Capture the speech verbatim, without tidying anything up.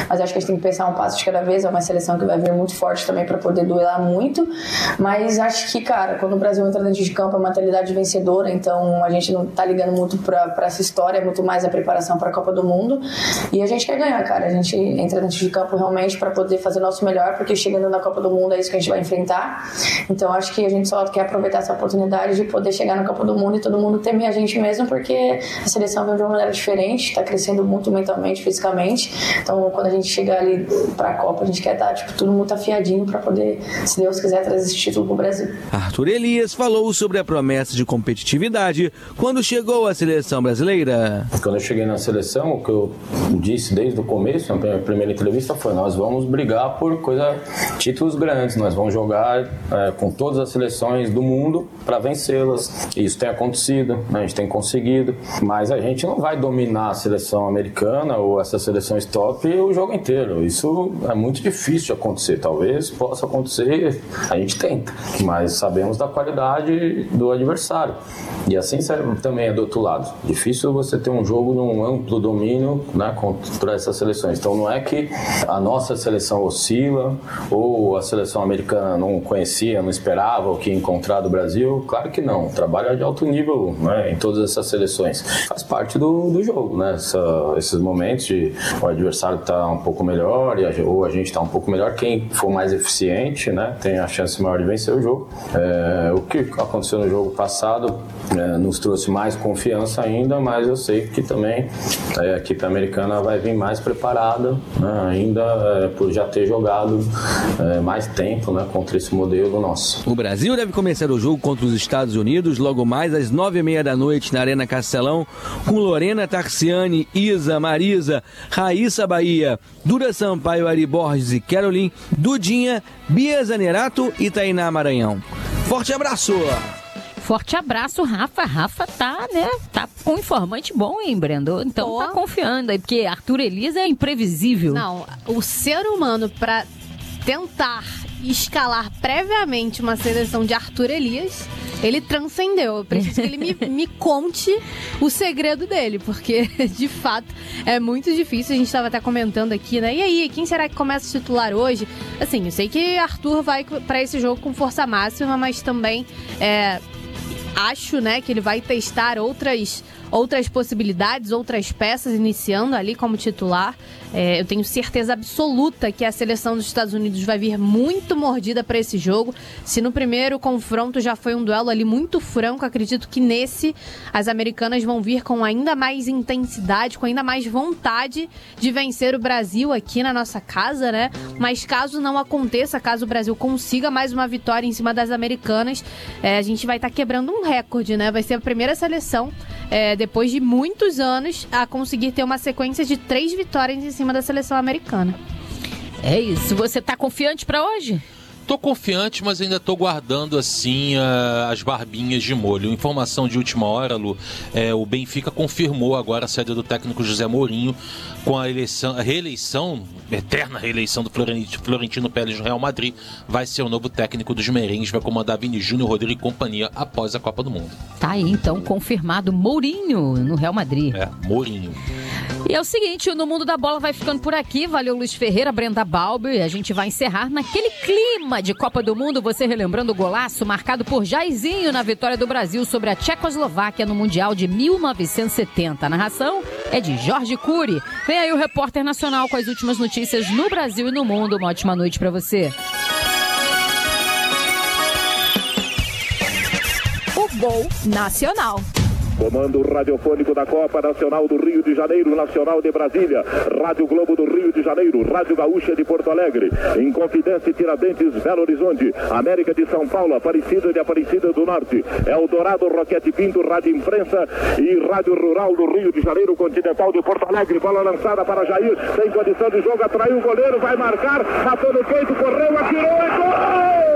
mas acho que a gente tem que pensar um passo de cada vez. É uma seleção que vai vir muito forte também para poder duelar muito, mas acho que, cara, quando o Brasil entra dentro de campo é uma mentalidade vencedora, então a gente não tá ligando muito pra, pra essa história, é muito mais a preparação para a Copa do Mundo, e a gente quer ganhar, cara. A gente entra dentro de campo realmente para poder fazer o nosso melhor, porque chegando na Copa do Mundo é isso que a gente vai enfrentar. Então acho que a gente só quer aproveitar essa oportunidade de poder chegar na Copa do Mundo e todo mundo temer a gente mesmo, porque a seleção vem de uma maneira diferente, tá crescendo muito mentalmente, fisicamente. Então quando a gente chegar ali pra Copa, a gente quer estar tipo, tudo muito afiadinho para poder, se Deus quiser, trazer esse título pro Brasil. Arthur Elias falou sobre a promessa de competitividade quando chegou à seleção brasileira. Quando eu cheguei na seleção, o que eu disse desde o começo, na minha primeira entrevista, foi: nós vamos brigar por coisa, títulos grandes, nós vamos jogar é, com todas as seleções do mundo para vencê-las. Isso tem acontecido, né? A gente tem conseguido, mas a gente não vai dominar a seleção americana ou essas seleções top o jogo inteiro. Isso é muito difícil de acontecer. Talvez possa acontecer, a gente tenta, mas sabemos da qualidade do adversário. E assim também é do outro lado. Difícil você ter um jogo num amplo domínio, né, contra essas seleções. Então não é que a nossa seleção oscila ou a seleção americana não conhecia, não esperava o que ia encontrar do Brasil. Claro que não. O trabalho é de alto nível, né, em todas essas seleções. Faz parte do, do jogo, né? Essa, esses momentos de o adversário está um pouco melhor e a, ou a gente está um pouco melhor. Quem for mais eficiente, né, tem a chance maior de vencer o jogo. É, o que aconteceu no jogo passado é, nos trouxe mais confiança ainda, mas eu sei que também é, a equipe americana vai vir mais preparada, né, ainda é, por já ter jogado é, mais tempo, né, contra esse modelo nosso. O Brasil deve começar o jogo contra os Estados Unidos logo mais às nove e meia da noite na Arena Castelão, com Lorena Tarciani, Isa, Marisa, Raíssa Bahia, Dura Sampaio, Ari Borges e Caroline, Dudinha, Bia Zanerato e Tainá Maranhão. Forte abraço! Forte abraço, Rafa. Rafa tá, né? Tá com um informante bom, hein, Brendo? Então Pô. tá confiando aí, porque Arthur Elias é imprevisível. Não, o ser humano pra tentar escalar previamente uma seleção de Arthur Elias, ele transcendeu. Eu preciso que ele me, me conte o segredo dele, porque, de fato, é muito difícil. A gente estava até comentando aqui, né? E aí, quem será que começa a titular hoje? Assim, eu sei que Arthur vai para esse jogo com força máxima, mas também é, acho, né, que ele vai testar outras, outras possibilidades, outras peças, iniciando ali como titular. É, eu tenho certeza absoluta que a seleção dos Estados Unidos vai vir muito mordida para esse jogo. Se no primeiro confronto já foi um duelo ali muito franco, acredito que nesse as americanas vão vir com ainda mais intensidade, com ainda mais vontade de vencer o Brasil aqui na nossa casa, né? Mas caso não aconteça, caso o Brasil consiga mais uma vitória em cima das americanas, é, a gente vai estar tá quebrando um recorde, né? Vai ser a primeira seleção, é, depois de muitos anos, a conseguir ter uma sequência de três vitórias em cima da seleção americana. É isso. Você tá confiante para hoje? Tô confiante, mas ainda tô guardando assim uh, as barbinhas de molho. Informação de última hora, Lu, é, o Benfica confirmou agora a saída do técnico José Mourinho com a, eleição, a reeleição, eterna reeleição do Florentino Pérez no Real Madrid. Vai ser o novo técnico dos merengues, vai comandar Vini Júnior, Rodrigo e companhia após a Copa do Mundo. Tá aí então confirmado Mourinho no Real Madrid. É, Mourinho. E é o seguinte, o No Mundo da Bola vai ficando por aqui. Valeu, Luiz Ferreira, Brenda Balbi. A gente vai encerrar naquele clima de Copa do Mundo, você relembrando o golaço marcado por Jairzinho na vitória do Brasil sobre a Tchecoslováquia no Mundial de mil novecentos e setenta. A narração é de Jorge Cury. Vem aí o repórter nacional com as últimas notícias no Brasil e no mundo. Uma ótima noite pra você. O Gol Nacional. Comando radiofônico da Copa Nacional do Rio de Janeiro, Nacional de Brasília, Rádio Globo do Rio de Janeiro, Rádio Gaúcha de Porto Alegre, Inconfidência, Tiradentes, Belo Horizonte, América de São Paulo, Aparecida de Aparecida do Norte, Eldorado, Roquete Pinto, Rádio Imprensa e Rádio Rural do Rio de Janeiro, Continental de Porto Alegre. Bola lançada para Jair, tem condição de jogo, atraiu o goleiro, vai marcar, matou no peito, correu, atirou, é gol!